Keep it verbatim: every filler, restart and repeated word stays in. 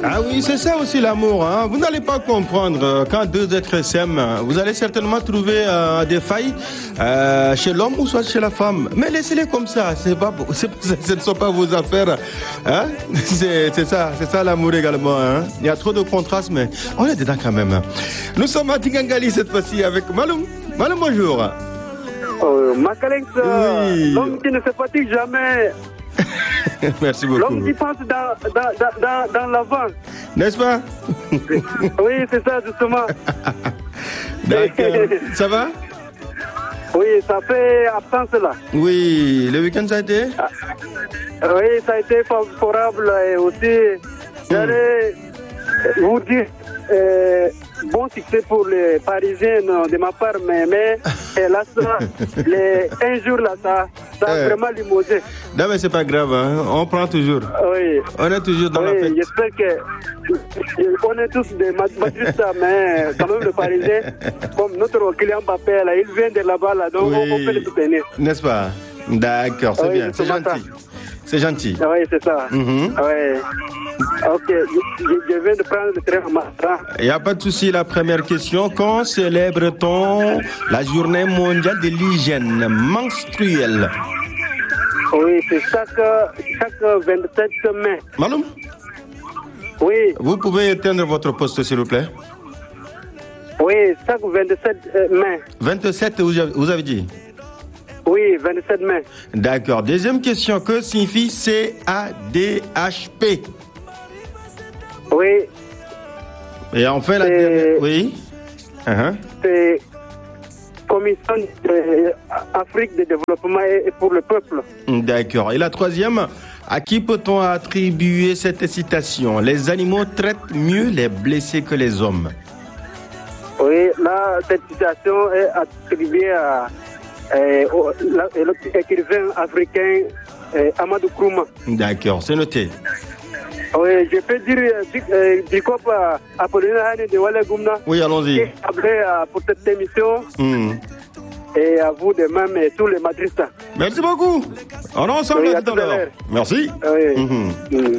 Ah oui, c'est ça aussi l'amour. Hein. Vous n'allez pas comprendre euh, quand deux êtres s'aiment. Vous allez certainement trouver euh, des failles euh, chez l'homme ou soit chez la femme. Mais laissez-les comme ça. C'est pas, c'est, ce ne sont pas vos affaires. Hein. C'est, c'est ça, c'est ça l'amour également. Hein. Il y a trop de contrastes, mais on est dedans quand même. Nous sommes à Tingangali cette fois-ci avec Maloum. Maloum, bonjour. Euh, Macalinx, oui. L'homme qui ne se fatigue jamais. Merci beaucoup. L'homme qui pense dans, dans, dans, dans, dans l'avant. N'est-ce pas? Oui, c'est ça, justement. D'accord. Ça va? Oui, ça fait absence là. Oui, le week-end ça a été? Ah, oui, ça a été favorable et aussi, j'allais mm. vous dire, euh, bon succès pour les Parisiens de ma part, mais, mais hélas, les un jour là, ça, ça a eh. vraiment limogé. Non, mais c'est pas grave, hein. On prend toujours. Oui. On est toujours dans oui, la fête. J'espère que on est tous des madridistes, mais quand même le Parisien, comme notre client Mbappé, là, il vient de là-bas, là, donc oui. on peut le soutenir. N'est-ce pas? D'accord, c'est oui, bien, c'est gentil. Ça. C'est gentil. Oui, c'est ça. Mm-hmm. Oui. Ok, je, je viens de prendre le train matin. Il n'y a pas de souci. La première question, quand célèbre-t-on la journée mondiale de l'hygiène menstruelle? Oui, c'est chaque, chaque vingt-sept mai. Maloum? Oui. Vous pouvez éteindre votre poste, s'il vous plaît? Oui, chaque vingt-sept mai. vingt-sept, vous avez dit? Oui, vingt-sept mai. D'accord. Deuxième question, que signifie C A D H P? Oui. Et enfin, la dernière... Oui. Uh-huh. C'est Commission d'Afrique de développement et pour le peuple. D'accord. Et la troisième, à qui peut-on attribuer cette citation? Les animaux traitent mieux les blessés que les hommes. Oui, là, cette citation est attribuée à l'écrivain africain eh, Amadou Kourouma. D'accord, c'est noté. Oui, je peux dire euh, du coup Apollinaire de Wale Goumna. Oui, allons-y. Pour cette émission. Mm. Et à vous de même et tous les madristas. Merci beaucoup. On est ensemble oui, tout à l'heure. Merci. Oui. Mm-hmm. Mm.